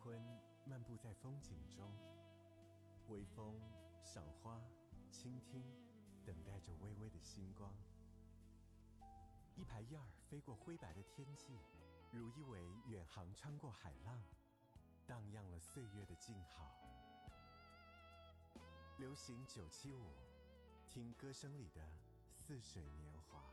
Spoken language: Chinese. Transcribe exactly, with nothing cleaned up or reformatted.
春漫步在风景中，微风、赏花、倾听，等待着微微的星光。一排燕儿飞过灰白的天际，如一尾远航穿过海浪，荡漾了岁月的静好。流行九七五，听歌声里的似水年华。